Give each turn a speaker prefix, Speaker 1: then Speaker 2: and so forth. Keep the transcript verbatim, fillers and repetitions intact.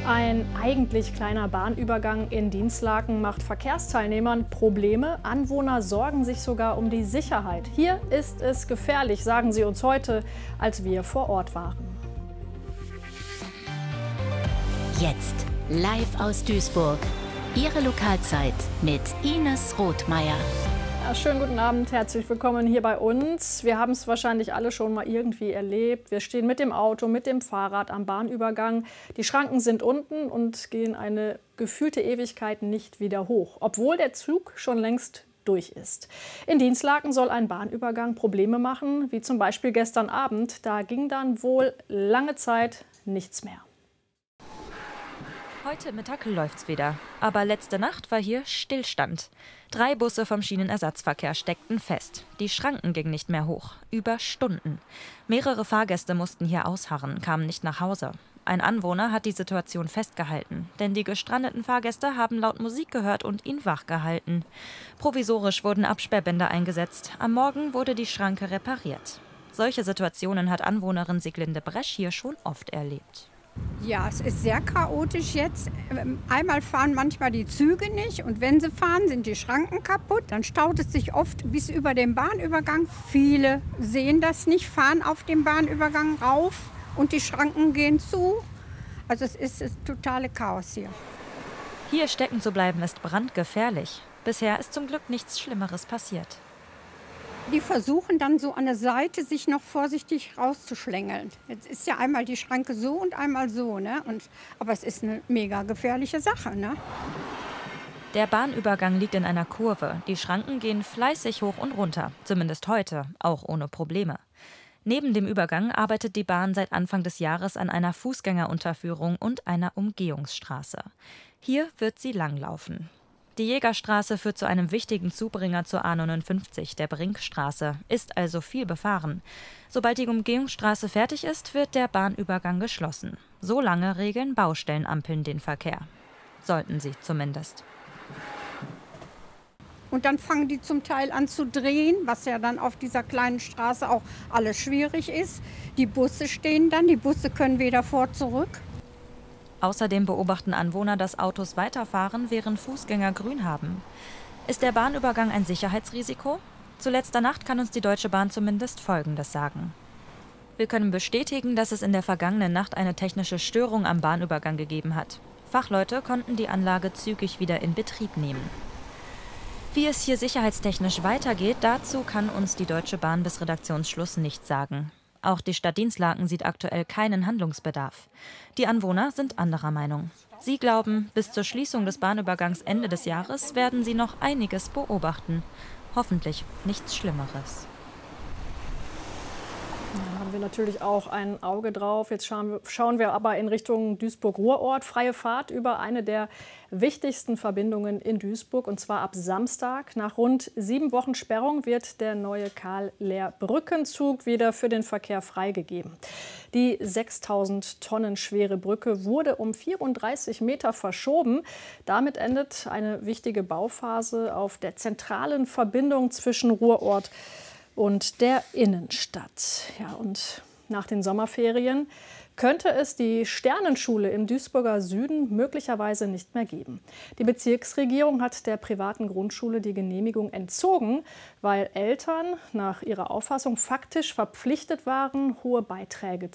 Speaker 1: Ein eigentlich kleiner Bahnübergang in Dinslaken macht Verkehrsteilnehmern Probleme. Anwohner sorgen sich sogar um die Sicherheit. Hier ist es gefährlich, sagen sie uns heute, als wir vor Ort waren.
Speaker 2: Jetzt live aus Duisburg. Ihre Lokalzeit mit Ines Rothmeier.
Speaker 1: Ja, schönen guten Abend, herzlich willkommen hier bei uns. Wir haben es wahrscheinlich alle schon mal irgendwie erlebt. Wir stehen mit dem Auto, mit dem Fahrrad am Bahnübergang. Die Schranken sind unten und gehen eine gefühlte Ewigkeit nicht wieder hoch, obwohl der Zug schon längst durch ist. In Dinslaken soll ein Bahnübergang Probleme machen, wie zum Beispiel gestern Abend. Da ging dann wohl lange Zeit nichts mehr.
Speaker 3: Heute Mittag läuft's wieder. Aber letzte Nacht war hier Stillstand. Drei Busse vom Schienenersatzverkehr steckten fest. Die Schranken gingen nicht mehr hoch. Über Stunden. Mehrere Fahrgäste mussten hier ausharren, kamen nicht nach Hause. Ein Anwohner hat die Situation festgehalten. Denn die gestrandeten Fahrgäste haben laut Musik gehört und ihn wachgehalten. Provisorisch wurden Absperrbänder eingesetzt. Am Morgen wurde die Schranke repariert. Solche Situationen hat Anwohnerin Sieglinde Bresch hier schon oft erlebt.
Speaker 4: Ja, es ist sehr chaotisch jetzt. Einmal fahren manchmal die Züge nicht und wenn sie fahren, sind die Schranken kaputt. Dann staut es sich oft bis über den Bahnübergang. Viele sehen das nicht, fahren auf dem Bahnübergang rauf und die Schranken gehen zu. Also es ist das totale Chaos hier.
Speaker 3: Hier stecken zu bleiben ist brandgefährlich. Bisher ist zum Glück nichts Schlimmeres passiert.
Speaker 4: Die versuchen dann so an der Seite, sich noch vorsichtig rauszuschlängeln. Jetzt ist ja einmal die Schranke so und einmal so, ne? Und, aber es ist eine mega gefährliche Sache, ne?
Speaker 3: Der Bahnübergang liegt in einer Kurve. Die Schranken gehen fleißig hoch und runter, zumindest heute, auch ohne Probleme. Neben dem Übergang arbeitet die Bahn seit Anfang des Jahres an einer Fußgängerunterführung und einer Umgehungsstraße. Hier wird sie langlaufen. Die Jägerstraße führt zu einem wichtigen Zubringer zur A neunundfünfzig, der Brinkstraße, ist also viel befahren. Sobald die Umgehungsstraße fertig ist, wird der Bahnübergang geschlossen. So lange regeln Baustellenampeln den Verkehr. Sollten sie zumindest.
Speaker 4: Und dann fangen die zum Teil an zu drehen, was ja dann auf dieser kleinen Straße auch alles schwierig ist. Die Busse stehen dann, die Busse können weder vor, zurück.
Speaker 3: Außerdem beobachten Anwohner, dass Autos weiterfahren, während Fußgänger grün haben. Ist der Bahnübergang ein Sicherheitsrisiko? Zu letzter Nacht kann uns die Deutsche Bahn zumindest Folgendes sagen. Wir können bestätigen, dass es in der vergangenen Nacht eine technische Störung am Bahnübergang gegeben hat. Fachleute konnten die Anlage zügig wieder in Betrieb nehmen. Wie es hier sicherheitstechnisch weitergeht, dazu kann uns die Deutsche Bahn bis Redaktionsschluss nichts sagen. Auch die Stadt Dinslaken sieht aktuell keinen Handlungsbedarf. Die Anwohner sind anderer Meinung. Sie glauben, bis zur Schließung des Bahnübergangs Ende des Jahres werden sie noch einiges beobachten. Hoffentlich nichts Schlimmeres.
Speaker 1: Da haben wir natürlich auch ein Auge drauf. Jetzt schauen wir, schauen wir aber in Richtung Duisburg-Ruhrort. Freie Fahrt über eine der wichtigsten Verbindungen in Duisburg, und zwar ab Samstag. Nach rund sieben Wochen Sperrung wird der neue Karl-Lehr-Brückenzug wieder für den Verkehr freigegeben. Die sechstausend Tonnen schwere Brücke wurde um vierunddreißig Meter verschoben. Damit endet eine wichtige Bauphase auf der zentralen Verbindung zwischen Ruhrort und der Innenstadt. Ja, und nach den Sommerferien könnte es die Sternenschule im Duisburger Süden möglicherweise nicht mehr geben. Die Bezirksregierung hat der privaten Grundschule die Genehmigung entzogen, weil Eltern nach ihrer Auffassung faktisch verpflichtet waren, hohe Beiträge